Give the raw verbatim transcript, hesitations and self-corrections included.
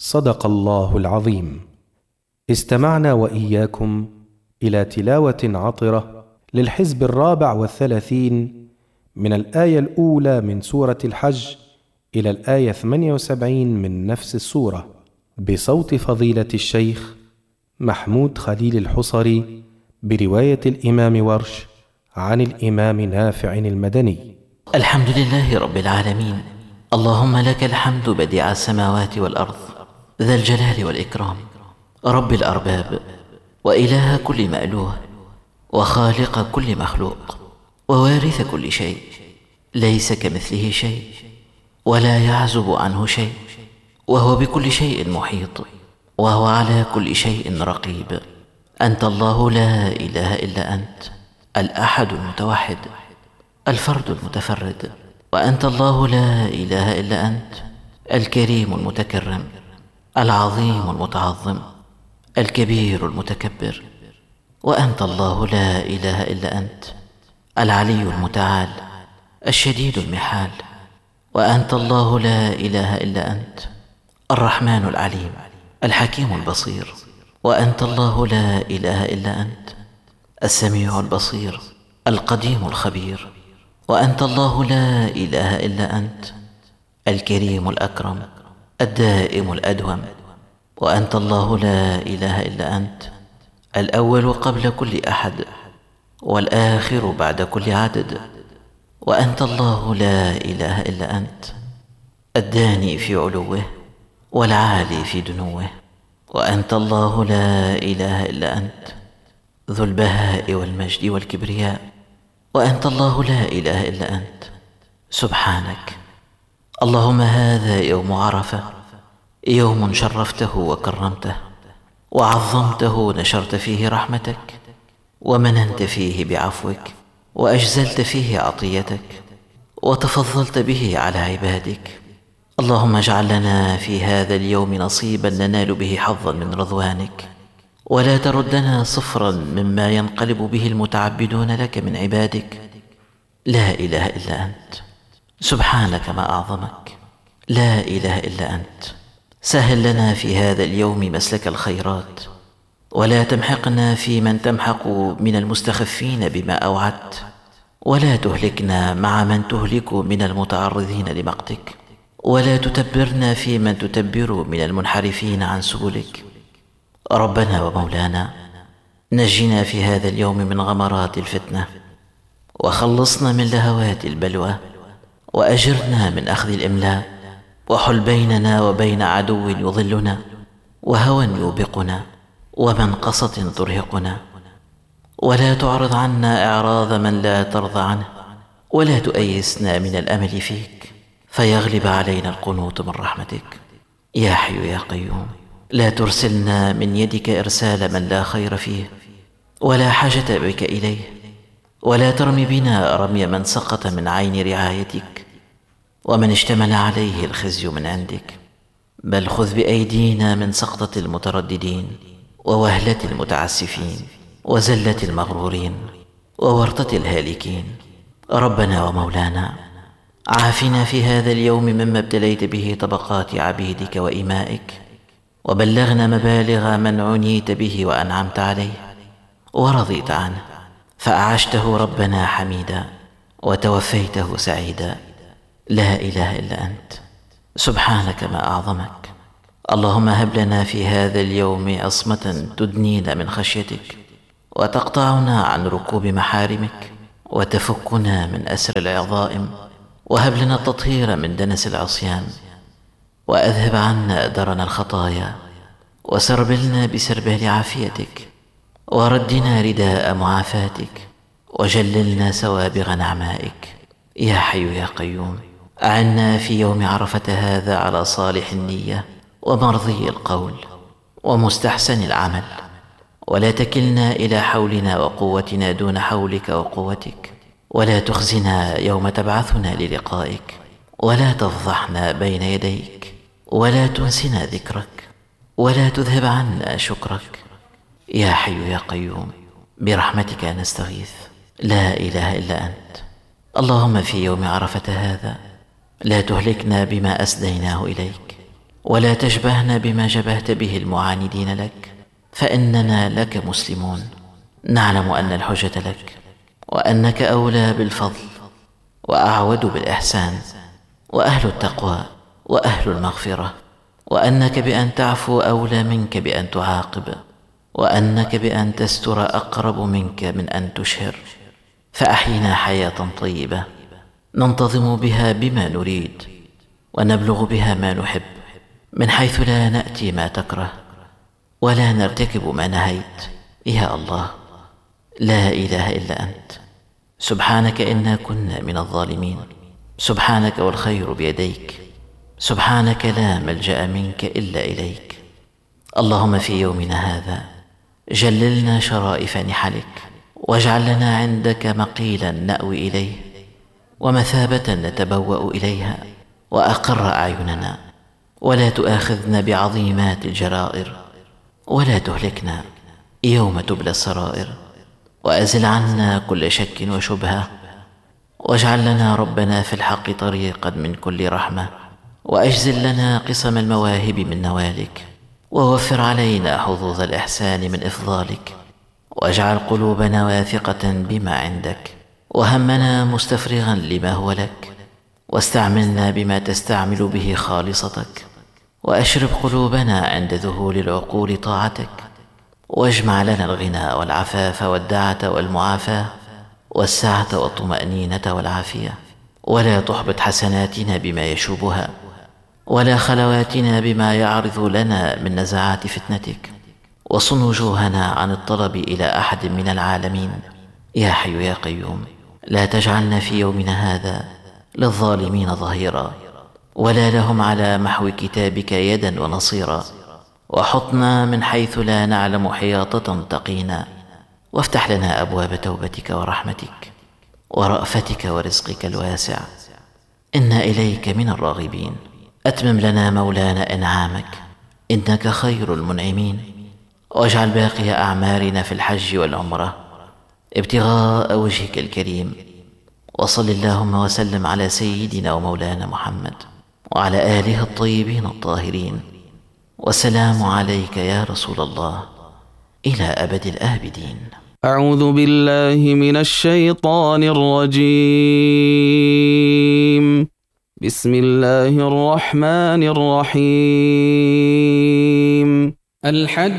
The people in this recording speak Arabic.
صدق الله العظيم. استمعنا وإياكم إلى تلاوة عطرة للحزب الرابع والثلاثين من الآية الأولى من سورة الحج إلى الآية ثمانية وسبعين من نفس السورة، بصوت فضيلة الشيخ محمود خليل الحصري، برواية الإمام ورش عن الإمام نافع المدني. الحمد لله رب العالمين، اللهم لك الحمد بديع السماوات والأرض، ذا الجلال والإكرام، رب الأرباب، وإله كل مألوه، وخالق كل مخلوق، ووارث كل شيء، ليس كمثله شيء ولا يعزب عنه شيء، وهو بكل شيء محيط، وهو على كل شيء رقيب. أنت الله لا إله إلا أنت، الأحد المتوحد، الفرد المتفرد. وأنت الله لا إله إلا أنت، الكريم المتكرم، العظيم المتعظم، الكبير المتكبر. وأنت الله لا إله إلا أنت، العلي المتعال، الشديد المحال. وأنت الله لا إله إلا أنت، الرحمن العليم، الحكيم البصير. وأنت الله لا إله إلا أنت، السميع البصير، القديم الخبير. وأنت الله لا إله إلا أنت، الكريم الأكرم، الدائم الأدوم. وأنت الله لا إله إلا أنت، الأول قبل كل أحد، والآخر بعد كل عدد. وأنت الله لا إله إلا أنت، الداني في علوه والعالي في دنوه. وأنت الله لا إله إلا أنت، ذو البهاء والمجد والكبرياء. وأنت الله لا إله إلا أنت، سبحانك. اللهم هذا يوم عرفة، يوم شرفته وكرمته وعظمته، نشرت فيه رحمتك، ومننت فيه بعفوك، وأجزلت فيه عطيتك، وتفضلت به على عبادك. اللهم اجعل لنا في هذا اليوم نصيبا ننال به حظا من رضوانك، ولا تردنا صفرا مما ينقلب به المتعبدون لك من عبادك. لا إله إلا أنت، سبحانك ما أعظمك. لا إله إلا أنت، سهل لنا في هذا اليوم مسلك الخيرات، ولا تمحقنا في من تمحق من المستخفين بما أوعدت، ولا تهلكنا مع من تهلك من المتعرضين لمقتك، ولا تتبرنا في من تتبر من المنحرفين عن سبلك. ربنا ومولانا، نجنا في هذا اليوم من غمرات الفتنة، وخلصنا من لهوات البلوى، وأجرنا من أخذ الإملاء، وحل بيننا وبين عدو يضلنا، وهوى يوبقنا، ومنقصة ترهقنا. ولا تعرض عنا إعراض من لا ترضى عنه، ولا تؤيسنا من الأمل فيك، فيغلب علينا القنوط من رحمتك. يا حي يا قيوم، لا ترسلنا من يدك إرسال من لا خير فيه ولا حاجة بك إليه، ولا ترمي بنا رمي من سقط من عين رعايتك، ومن اشتمل عليه الخزي من عندك. بل خذ بأيدينا من سقطة المترددين، ووهلة المتعسفين، وزلة المغرورين، وورطة الهالكين. ربنا ومولانا، عافنا في هذا اليوم مما ابتليت به طبقات عبيدك وإمائك، وبلغنا مبالغ من عنيت به وأنعمت عليه ورضيت عنه، فأعشته ربنا حميدا، وتوفيته سعيدا. لا إله إلا أنت، سبحانك ما أعظمك. اللهم هب لنا في هذا اليوم عصمة تدنينا من خشيتك، وتقطعنا عن ركوب محارمك، وتفكنا من أسر العظائم، وهب لنا التطهير من دنس العصيان، وأذهب عنا درن الخطايا، وسربلنا بسربال عافيتك، وردنا رداء معافاتك، وجللنا سوابغ نعمائك. يا حي يا قيوم، أعنا في يوم عرفة هذا على صالح النية، ومرضي القول، ومستحسن العمل، ولا تكلنا إلى حولنا وقوتنا دون حولك وقوتك، ولا تخزنا يوم تبعثنا للقائك، ولا تفضحنا بين يديك، ولا تنسنا ذكرك، ولا تذهب عنا شكرك. يا حي يا قيوم، برحمتك نستغيث. لا إله إلا أنت. اللهم في يوم عرفة هذا لا تهلكنا بما أسديناه إليك، ولا تشبهنا بما جبهت به المعاندين لك، فإننا لك مسلمون، نعلم أن الحجة لك، وأنك أولى بالفضل وأعود بالإحسان، وأهل التقوى وأهل المغفرة، وأنك بأن تعفو أولى منك بأن تعاقب، وأنك بأن تستر أقرب منك من أن تشهر. فأحينا حياة طيبة ننتظم بها بما نريد، ونبلغ بها ما نحب، من حيث لا نأتي ما تكره، ولا نرتكب ما نهيت. يا الله، لا إله إلا أنت، سبحانك إنا كنا من الظالمين، سبحانك والخير بيديك، سبحانك لا ملجأ منك إلا إليك. اللهم في يومنا هذا جللنا شرائف نحلك، واجعل لنا عندك مقيلا نأوي إليه، ومثابة نتبوأ إليها، وأقر أعيننا، ولا تؤاخذنا بعظيمات الجرائر، ولا تهلكنا يوم تبلى السرائر، وأزل عنا كل شك وشبهة، واجعل لنا ربنا في الحق طريقا من كل رحمة، وأجزل لنا قسم المواهب من نوالك، ووفر علينا حظوظ الإحسان من إفضالك، واجعل قلوبنا واثقة بما عندك، وهمنا مستفرغا لما هو لك، واستعملنا بما تستعمل به خالصتك، وأشرب قلوبنا عند ذهول العقول طاعتك، واجمع لنا الغنى والعفاف والدعة والمعافاة والسعة والطمأنينة والعافية، ولا تحبط حسناتنا بما يشوبها، ولا خلواتنا بما يعرض لنا من نزعات فتنتك، وصن وجوهنا عن الطلب إلى أحد من العالمين. يا حي يا قيوم، لا تجعلنا في يومنا هذا للظالمين ظهيرا، ولا لهم على محو كتابك يدا ونصيرا، وحطنا من حيث لا نعلم حياطة تقينا، وافتح لنا أبواب توبتك ورحمتك ورأفتك ورزقك الواسع، إنا إليك من الراغبين. أتمم لنا مولانا إنعامك، إنك خير المنعمين، واجعل باقي أعمارنا في الحج والعمرة ابتغاء وجهك الكريم. وصل اللهم وسلم على سيدنا ومولانا محمد وعلى آله الطيبين الطاهرين، والسلام عليك يا رسول الله إلى أبد الآبدين. أعوذ بالله من الشيطان الرجيم. بسم الله الرحمن الرحيم. الحج